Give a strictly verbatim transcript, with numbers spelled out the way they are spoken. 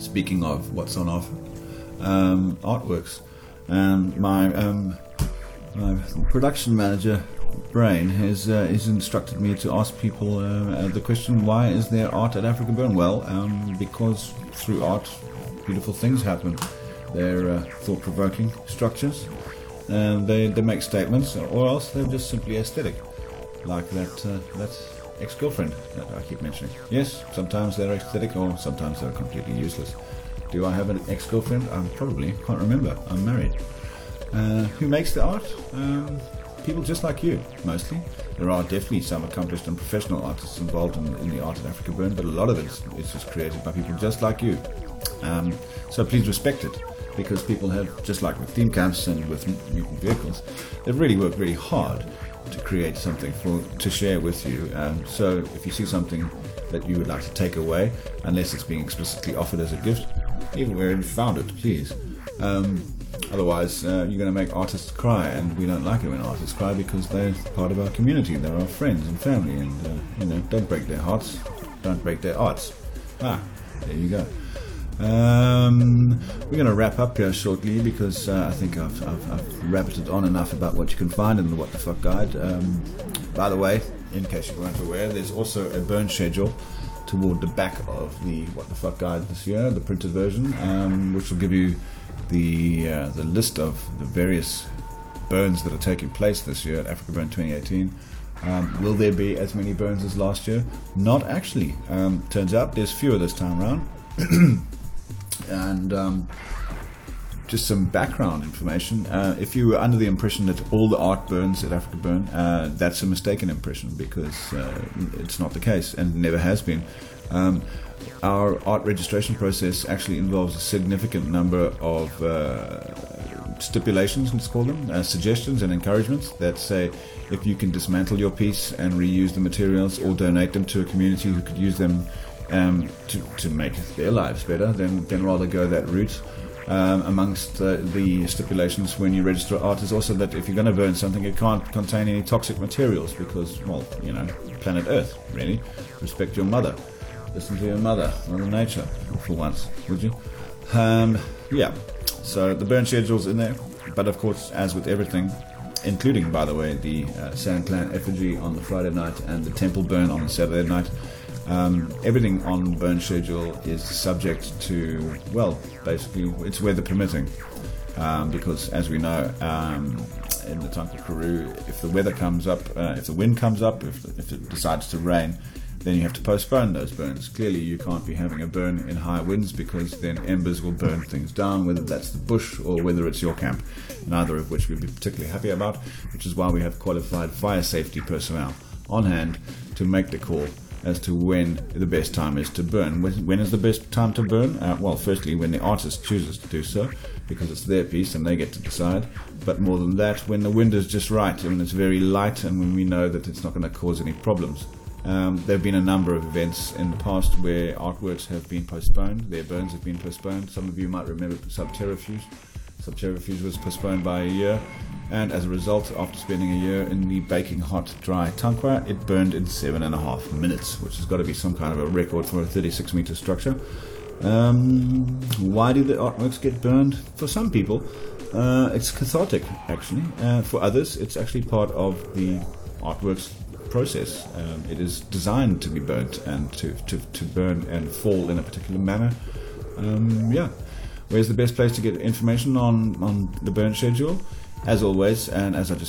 Speaking of what's on offer, um, artworks. Um, my um, my production manager, Brain, has uh, has instructed me to ask people uh, the question: why is there art at Africa Burn? Well, um, because through art, beautiful things happen. They're uh, thought-provoking structures, and they they make statements, or else they're just simply aesthetic, like that uh, that ex-girlfriend that I keep mentioning. Yes, sometimes they're aesthetic, or sometimes they're completely useless. Do I have an ex-girlfriend? I probably can't remember. I'm married. Uh, who makes the art? Um, people just like you, mostly. There are definitely some accomplished and professional artists involved in, in the art at Africa Burn, but a lot of it is, is just created by people just like you. Um, so please respect it, because people have, just like with theme camps and with mutant vehicles, they've really worked really hard to create something for to share with you. Um, so if you see something that you would like to take away, unless it's being explicitly offered as a gift, even where you found it, please. Um, otherwise, uh, you're going to make artists cry, and we don't like it when artists cry because they're part of our community. They're our friends and family, and uh, you know, don't break their hearts, don't break their arts. Ah, there you go. Um, we're going to wrap up here shortly because uh, I think I've, I've, I've rabbited on enough about what you can find in the What the Fuck Guide. Um, by the way, in case you weren't aware, there's also a burn schedule toward the back of the What the Fuck Guide this year, the printed version, um, which will give you the uh, the list of the various burns that are taking place this year at Africa Burn twenty eighteen. Um, will there be as many burns as last year? Not actually. Um, turns out there's fewer this time around. And um, just some background information. Uh, if you were under the impression that all the art burns at Africa Burn, uh, that's a mistaken impression, because uh, it's not the case and never has been. Um, our art registration process actually involves a significant number of uh, stipulations, let's call them, uh, suggestions and encouragements that say if you can dismantle your piece and reuse the materials or donate them to a community who could use them Um, to, to make their lives better, then, then rather go that route. Um, amongst uh, the stipulations when you register art is also that if you're going to burn something, it can't contain any toxic materials because, well, you know, planet Earth, really. Respect your mother. Listen to your mother, Mother Nature, for once, would you? Um, yeah, so the burn schedule's in there, but of course, as with everything, including, by the way, the uh, Sand Clan effigy on the Friday night and the temple burn on the Saturday night, Um, everything on the burn schedule is subject to, well, basically, it's weather permitting. Um, because, as we know, um, in the Tankwa Karoo, if the weather comes up, uh, if the wind comes up, if, if it decides to rain, then you have to postpone those burns. Clearly, you can't be having a burn in high winds because then embers will burn things down, whether that's the bush or whether it's your camp, neither of which we'd be particularly happy about, which is why we have qualified fire safety personnel on hand to make the call as to when the best time is to burn. When, when is the best time to burn? Uh, well, firstly, when the artist chooses to do so, because it's their piece and they get to decide. But more than that, when the wind is just right, and it's very light, and when we know that it's not going to cause any problems. Um, there have been a number of events in the past where artworks have been postponed, their burns have been postponed. Some of you might remember Subterrafuge. Subterrafuge was postponed by a year, and as a result, after spending a year in the baking hot, dry Tankwa, it burned in seven and a half minutes, which has got to be some kind of a record for a thirty-six meter structure. Um, why do the artworks get burned? For some people, uh, it's cathartic, actually. Uh, for others, it's actually part of the artworks process. Um, it is designed to be burnt and to, to, to burn and fall in a particular manner. Um, yeah. Where's the best place to get information on, on the burn schedule? As always, and as I just